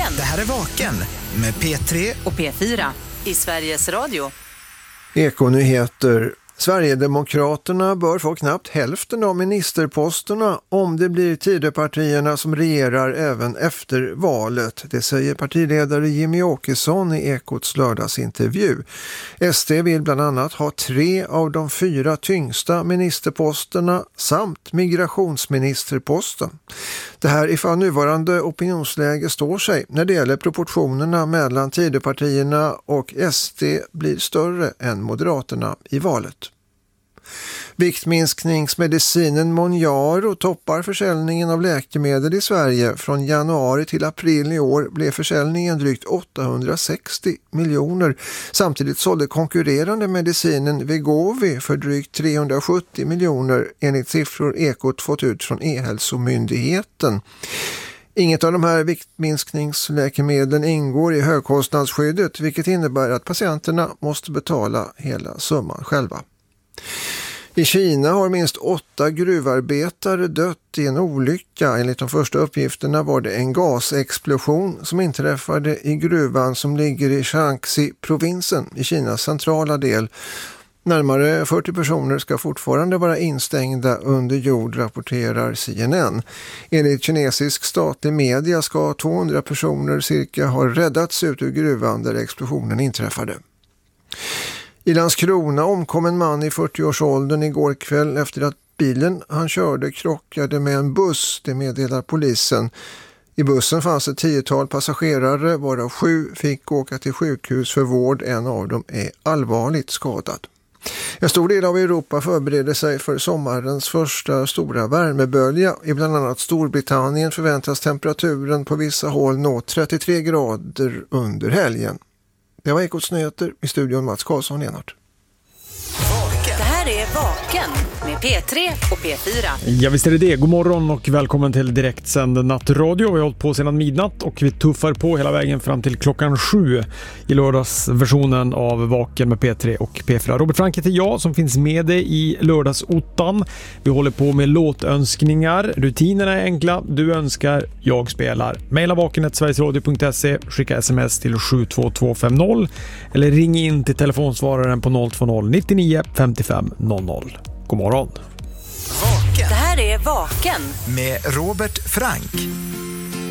Vaken. Det här är Vaken med P3 och P4 i Sveriges Radio. Ekonyheter. Sverigedemokraterna bör få knappt hälften av ministerposterna om det blir Tidöpartierna som regerar även efter valet. Det säger partiledare Jimmy Åkesson i Ekots lördagsintervju. SD vill bland annat ha 3 av de 4 tyngsta ministerposterna samt migrationsministerposten. Det här ifall nuvarande opinionsläge står sig när det gäller proportionerna mellan Tidöpartierna och SD blir större än Moderaterna i valet. Viktminskningsmedicinen Mounjaro toppar försäljningen av läkemedel i Sverige. Från januari till april i år blev försäljningen drygt 860 miljoner. Samtidigt sålde konkurrerande medicinen Wegovy för drygt 370 miljoner enligt siffror Ekot fått ut från E-hälsomyndigheten. Inget av de här viktminskningsläkemedlen ingår i högkostnadsskyddet, vilket innebär att patienterna måste betala hela summan själva. I Kina har minst 8 gruvarbetare dött i en olycka. Enligt de första uppgifterna var det en gasexplosion som inträffade i gruvan som ligger i Shaanxi-provinsen i Kinas centrala del. Närmare 40 personer ska fortfarande vara instängda under jord, rapporterar CNN. Enligt kinesisk statlig media ska 200 personer cirka ha räddats ut ur gruvan där explosionen inträffade. I Landskrona omkom en man i 40-årsåldern igår kväll efter att bilen han körde krockade med en buss, det meddelar polisen. I bussen fanns ett 10-tal passagerare, varav 7 fick åka till sjukhus för vård. En av dem är allvarligt skadad. En stor del av Europa förbereder sig för sommarens första stora värmebölja. I bland annat Storbritannien förväntas temperaturen på vissa håll nå 33 grader under helgen. Det var Ekots nyheter, i studion Mats Karlsson Enart. Det här är Vaken med P3 och P4. Ja, visst är det det. God morgon och välkommen till direktsänd nattradio. Vi har hållit på sedan midnatt och vi tuffar på hela vägen fram till klockan 7 i lördagsversionen av Vaken med P3 och P4. Robert Frank heter jag som finns med dig i lördagsottan. Vi håller på med låtönskningar. Rutinerna är enkla. Du önskar, jag spelar. Maila vaken@sverigesradio.se, skicka sms till 72250 eller ring in till telefonsvararen på 020 99 55 00. God morgon. Vaken Det här är Vaken med Robert Frank.